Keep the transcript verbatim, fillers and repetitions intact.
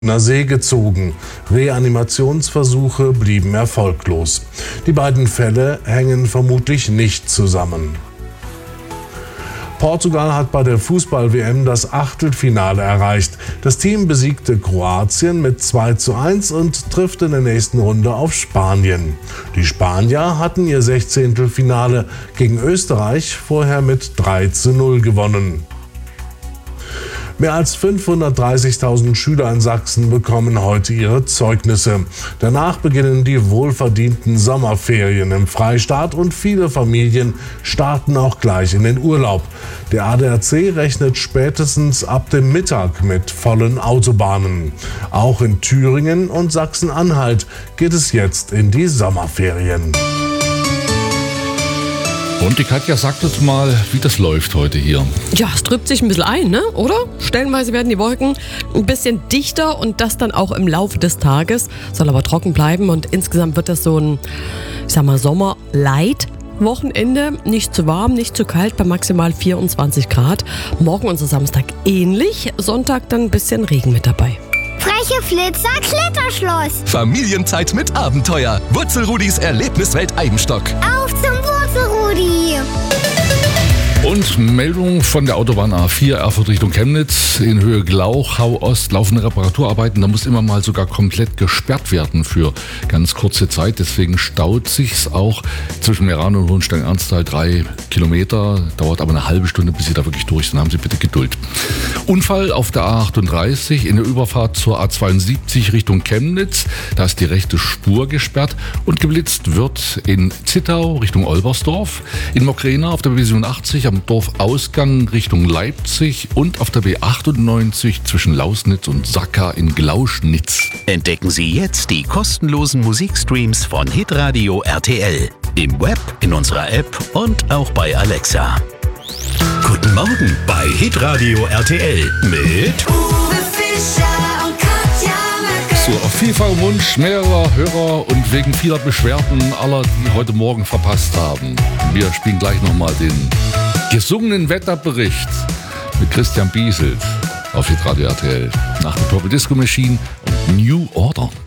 See gezogen. Reanimationsversuche blieben erfolglos. Die beiden Fälle hängen vermutlich nicht zusammen. Portugal hat bei der Fußball-W M das Achtelfinale erreicht. Das Team besiegte Kroatien mit zwei zu eins und trifft in der nächsten Runde auf Spanien. Die Spanier hatten ihr Sechzehntelfinale gegen Österreich vorher mit drei zu null gewonnen. Mehr als fünfhundertdreißigtausend Schüler in Sachsen bekommen heute ihre Zeugnisse. Danach beginnen die wohlverdienten Sommerferien im Freistaat und viele Familien starten auch gleich in den Urlaub. Der A D A C rechnet spätestens ab dem Mittag mit vollen Autobahnen. Auch in Thüringen und Sachsen-Anhalt geht es jetzt in die Sommerferien. Und die Katja sagt uns mal, wie das läuft heute hier. Ja, es trübt sich ein bisschen ein, ne? Oder? Stellenweise werden die Wolken ein bisschen dichter und das dann auch im Laufe des Tages. Soll aber trocken bleiben und insgesamt wird das so ein, ich sag mal, Sommer-Light. Wochenende, nicht zu warm, nicht zu kalt, bei maximal vierundzwanzig Grad. Morgen und Samstag ähnlich, Sonntag dann ein bisschen Regen mit dabei. Freche Flitzer, Kletterschloss. Familienzeit mit Abenteuer. Wurzelrudis Erlebniswelt Eibenstock. Auf zum Wurzelrudi. Und Meldung von der Autobahn A vier Erfurt Richtung Chemnitz in Höhe Glauchau Ost laufende Reparaturarbeiten. Da muss immer mal sogar komplett gesperrt werden für ganz kurze Zeit. Deswegen staut sich's auch zwischen Meran und Hohenstein-Ernsthal drei Kilometer. Dauert aber eine halbe Stunde, bis Sie da wirklich durch sind. Haben Sie bitte Geduld. Unfall auf der A achtunddreißig in der Überfahrt zur A zweiundsiebzig Richtung Chemnitz. Da ist die rechte Spur gesperrt und geblitzt wird in Zittau Richtung Olbersdorf, in Mokrane auf der B siebenundachtzig am Dorfausgang Richtung Leipzig und auf der B achtundneunzig zwischen Lausnitz und Sacka in Glauschnitz. Entdecken Sie jetzt die kostenlosen Musikstreams von Hitradio R T L. Im Web, in unserer App und auch bei Alexa. Guten Morgen bei Hitradio R T L mit Uwe Fischer und Katja Merkel. So, auf vielfach Wunsch mehrerer Hörer und wegen vieler Beschwerden aller, die heute Morgen verpasst haben. Wir spielen gleich nochmal den gesungenen Wetterbericht mit Christian Bieselt auf Hitradio R T L nach der Purple Disco Machine und New Order.